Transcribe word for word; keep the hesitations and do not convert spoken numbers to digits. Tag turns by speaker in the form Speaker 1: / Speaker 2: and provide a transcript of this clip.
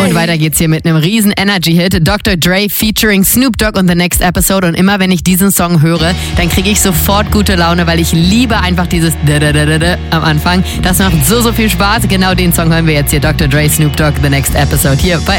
Speaker 1: Und weiter geht's hier mit einem riesen Energy-Hit. Doktor Dre featuring Snoop Dogg und The Next Episode. Und immer wenn ich diesen Song höre, dann kriege ich sofort gute Laune, weil ich liebe einfach dieses da-da-da-da-da am Anfang. Das macht so, so viel Spaß. Genau den Song hören wir jetzt hier. Doktor Dre, Snoop Dogg, The Next Episode hier bei